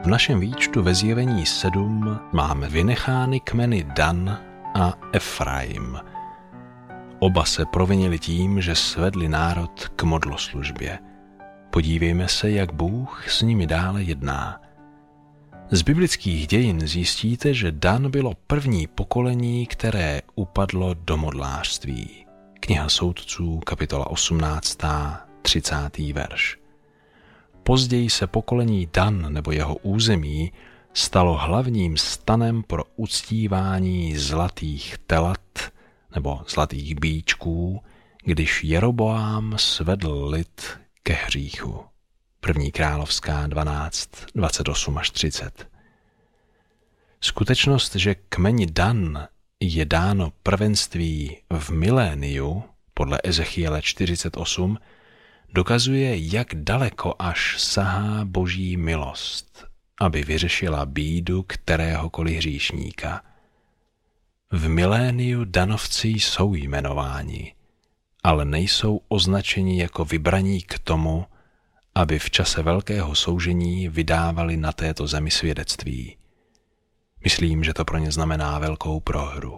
V našem výčtu ve Zjevení 7 máme vynechány kmeny Dan a Efraim. Oba se provinili tím, že svedli národ k modloslužbě. Podívejme se, jak Bůh s nimi dále jedná. Z biblických dějin zjistíte, že Dan bylo první pokolení, které upadlo do modlářství. Kniha Soudců, kapitola 18, 30. verš. Později se pokolení Dan nebo jeho území stalo hlavním stanem pro uctívání zlatých telat nebo zlatých býčků, když Jeroboám svedl lid ke hříchu. 1. královská 12, 28 až 30. Skutečnost, že kmeni Dan je dáno prvenství v miléniu, podle Ezechiele 48, dokazuje, jak daleko až sahá Boží milost, aby vyřešila bídu kteréhokoliv hříšníka. V miléniu Danovci jsou jmenováni, ale nejsou označeni jako vybraní k tomu, aby v čase velkého soužení vydávali na této zemi svědectví. Myslím, že to pro ně znamená velkou prohru.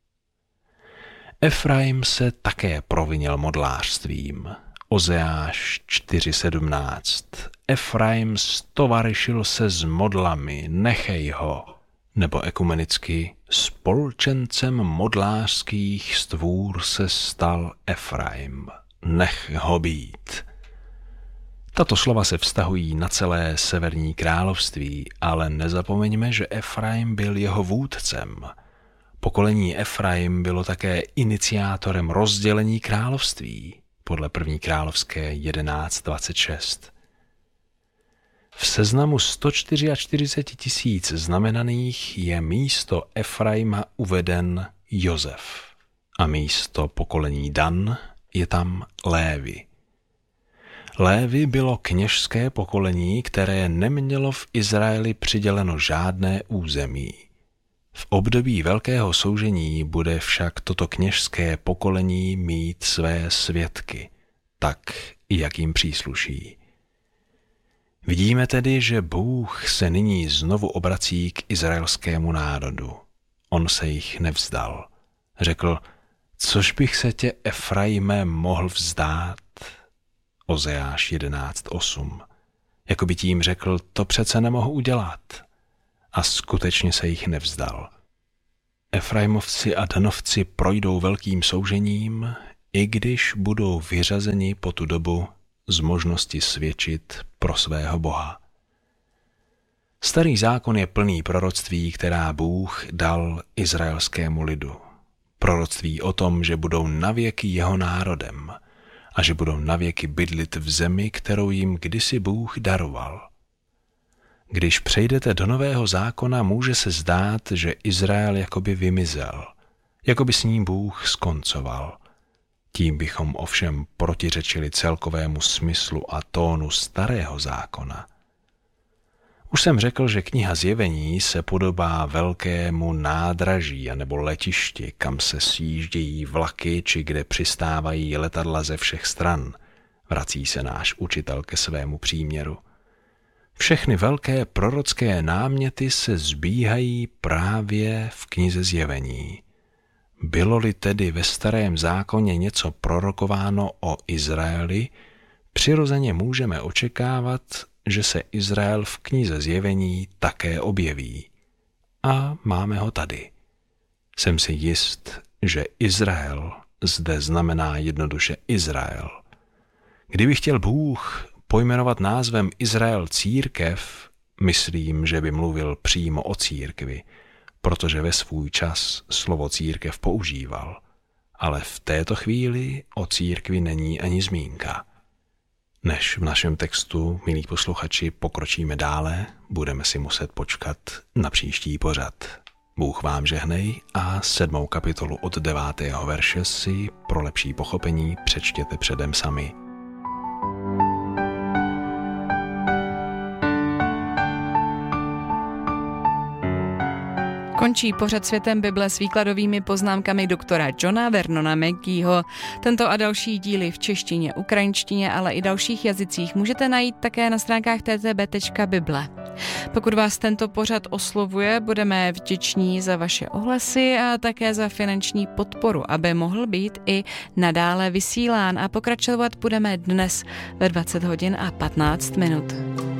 Efraim se také provinil modlářstvím. Ozeáš 4.17. Efraim stovaryšil se s modlami, nechej ho. Nebo ekumenicky, spolčencem modlářských stvůr se stal Efraim. Nech ho být. Tato slova se vztahují na celé severní království, ale nezapomeňme, že Efraim byl jeho vůdcem. Pokolení Efraim bylo také iniciátorem rozdělení království, podle 1. královské 11.26. V seznamu 144 000 znamenaných je místo Efraima uveden Josef a místo pokolení Dan je tam Lévi. Lévi bylo kněžské pokolení, které nemělo v Izraeli přiděleno žádné území. V období velkého soužení bude však toto kněžské pokolení mít své svědky, tak jak jim přísluší. Vidíme tedy, že Bůh se nyní znovu obrací k izraelskému národu. On se jich nevzdal. Řekl, což bych se tě, Efraime, mohl vzdát? Ozeáš 11.8. Jakoby tím řekl, to přece nemohu udělat. A skutečně se jich nevzdal. Efraimovci a Danovci projdou velkým soužením, i když budou vyřazeni po tu dobu z možnosti svědčit pro svého Boha. Starý zákon je plný proroctví, která Bůh dal izraelskému lidu. Proroctví o tom, že budou navěky jeho národem a že budou navěky bydlit v zemi, kterou jim kdysi Bůh daroval. Když přejdete do Nového zákona, může se zdát, že Izrael jakoby vymizel, jakoby s ním Bůh skoncoval. Tím bychom ovšem protiřečili celkovému smyslu a tónu Starého zákona. Už jsem řekl, že kniha Zjevení se podobá velkému nádraží anebo letišti, kam se sjíždějí vlaky či kde přistávají letadla ze všech stran. Vrací se náš učitel ke svému příměru. Všechny velké prorocké náměty se zbíhají právě v knize Zjevení. Bylo-li tedy ve Starém zákoně něco prorokováno o Izraeli, přirozeně můžeme očekávat, že se Izrael v knize Zjevení také objeví. A máme ho tady. Jsem si jist, že Izrael zde znamená jednoduše Izrael. Kdyby chtěl Bůh pojmenovat názvem Izrael církev, myslím, že by mluvil přímo o církvi, protože ve svůj čas slovo církev používal. Ale v této chvíli o církvi není ani zmínka. Než v našem textu, milí posluchači, pokročíme dále, budeme si muset počkat na příští pořad. Bůh vám žehnej a 7. kapitolu od 9. verše si pro lepší pochopení přečtěte předem sami. Končí pořad Světem Bible s výkladovými poznámkami doktora Johna Vernona McGeeho. Tento a další díly v češtině, ukrajinštině, ale i dalších jazycích můžete najít také na stránkách ttb.bible. Pokud vás tento pořad oslovuje, budeme vděční za vaše ohlasy a také za finanční podporu, aby mohl být i nadále vysílán, a pokračovat budeme dnes ve 20 hodin a 15 minut.